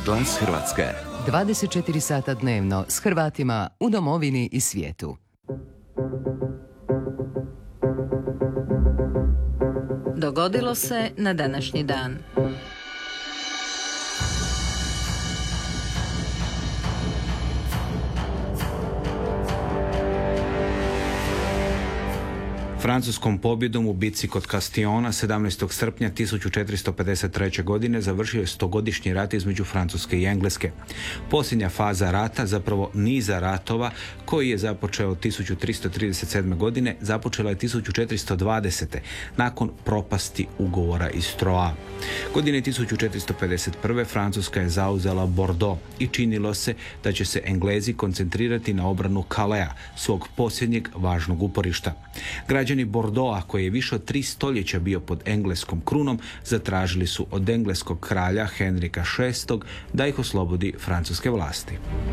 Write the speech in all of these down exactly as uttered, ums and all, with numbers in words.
Glas Hrvatske. dvadeset četiri sata dnevno s Hrvatima u domovini i svijetu. Dogodilo se na današnji dan. Francuskom pobjedom u bitci kod Castillona sedamnaestog srpnja tisuću četiristo pedeset treće. godine završio je stogodišnji rat između Francuske i Engleske. Posljednja faza rata, zapravo niza ratova koji je započeo tisuću tristo trideset sedme. godine, započela je tisuću četiristo dvadesete. nakon propasti ugovora iz Troa. Godine tisuću četiristo pedeset prve. Francuska je zauzela Bordeaux i činilo se da će se Englezi koncentrirati na obranu Calea, svog posljednjeg važnog uporišta. Građani Bordeauxa, koji je više od tri stoljeća bio pod engleskom krunom, zatražili su od engleskog kralja Henrika šestog. da ih oslobodi francuske vlasti.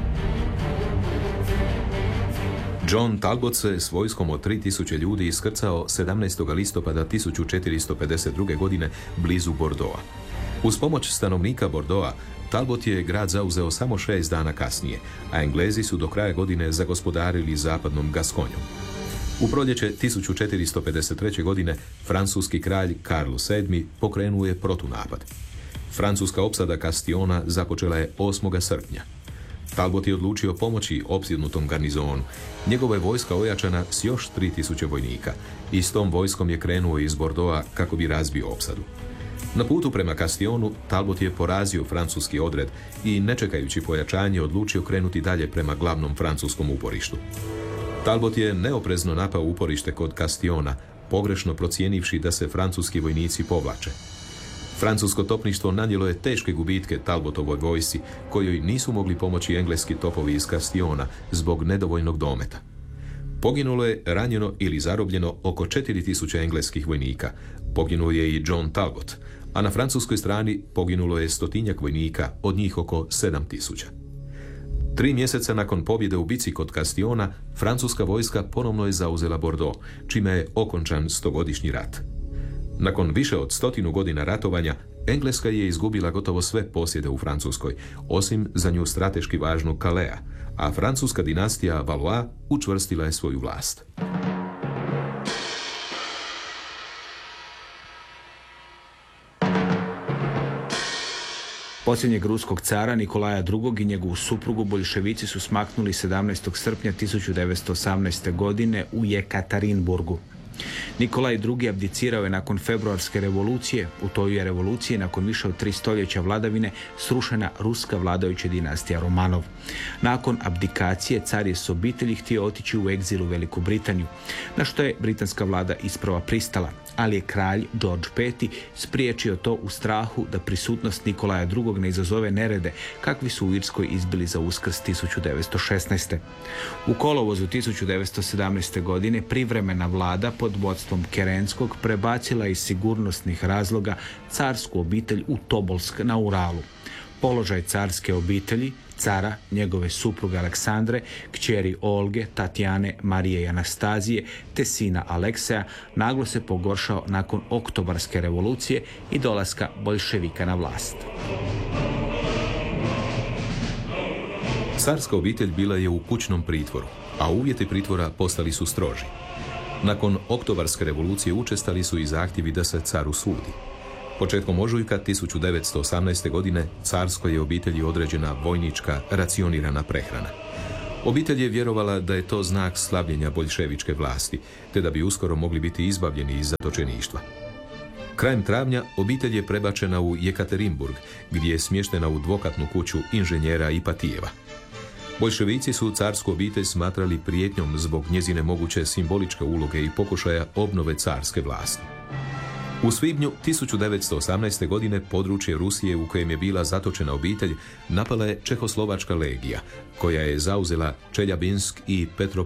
John Talbot se s vojskom od tri tisuće ljudi iskrcao sedamnaestog listopada tisuću četiristo pedeset druge. godine blizu Bordeauxa. Uz pomoć stanovnika Bordeauxa, Talbot je grad zauzeo samo šest dana kasnije, a Englezi su do kraja godine zagospodarili zapadnom Gaskonjom. U proljeće tisuću četiristo pedeset treće. godine francuski kralj Karlo sedmi pokrenuo je protunapad. Francuska opsada Castillona započela je osmog srpnja. Talbot je odlučio pomoći opsjednutom garnizonu. Njegova je vojska ojačana s još tri tisuće vojnika i s tom vojskom je krenuo iz Bordeauxa kako bi razbio opsadu. Na putu prema Castillonu Talbot je porazio francuski odred i, ne čekajući pojačanje, odlučio krenuti dalje prema glavnom francuskom uporištu. Talbot je neoprezno napao uporište kod Castillona, pogrešno procijenivši da se francuski vojnici povlače. Francusko topništvo nanijelo je teške gubitke Talbotovoj vojsci, kojoj nisu mogli pomoći engleski topovi iz Castillona zbog nedovoljnog dometa. Poginulo je ranjeno ili zarobljeno oko četiri tisuće engleskih vojnika. Poginuo je i John Talbot, a na francuskoj strani poginulo je stotinjak vojnika, od njih oko sedam tisuća. Tri mjeseca nakon pobjede u bici kod Castillona, francuska vojska ponovno je zauzela Bordeaux, čime je okončan stogodišnji rat. Nakon više od stotinu godina ratovanja, Engleska je izgubila gotovo sve posjede u Francuskoj, osim za nju strateški važnog Calea, a francuska dinastija Valois učvrstila je svoju vlast. Posljednjeg ruskog cara Nikolaja drugog. i njegovu suprugu boljševici su smaknuli sedamnaestog srpnja tisuću devetsto osamnaeste. godine u Jekaterinburgu. Nikolaj drugi. abdicirao je nakon februarske revolucije. U toj je revoluciji, nakon više od tri stoljeća vladavine, srušena ruska vladajuća dinastija Romanov. Nakon abdikacije car je s obitelji htio otići u egzil u Veliku Britaniju, na što je britanska vlada isprva pristala, ali je kralj George peti. spriječio to u strahu da prisutnost Nikolaja drugog. ne izazove nerede kakvi su u Irskoj izbili za Uskrs tisuću devetsto šesnaeste. U kolovozu tisuću devetsto sedamnaeste. godine privremena vlada pod vodstvom Kerenskog prebacila iz sigurnosnih razloga carsku obitelj u Tobolsk na Uralu. Položaj carske obitelji, cara, njegove supruge Aleksandre, kćeri Olge, Tatjane, Marije i Anastazije, te sina Alekseja, naglo se pogoršao nakon Oktobarske revolucije i dolaska boljševika na vlast. Carska obitelj bila je u kućnom pritvoru, a uvjeti pritvora postali su stroži. Nakon Oktobarske revolucije učestali su i zahtjevi da se caru sudi. Početkom ožujka tisuću devetsto osamnaeste. godine carskoj je obitelji određena vojnička racionirana prehrana. Obitelj je vjerovala da je to znak slabljenja boljševičke vlasti, te da bi uskoro mogli biti izbavljeni iz zatočeništva. Krajem travnja obitelj je prebačena u Jekaterinburg, gdje je smještena u dvokatnu kuću inženjera Ipatijeva. Boljševici su carsku obitelj smatrali prijetnjom zbog njezine moguće simboličke uloge i pokušaja obnove carske vlasti. U svibnju tisuću devetsto osamnaeste. godine područje Rusije u kojem je bila zatočena obitelj napala je Čehoslovačka legija, koja je zauzela Čeljabinsk i Petro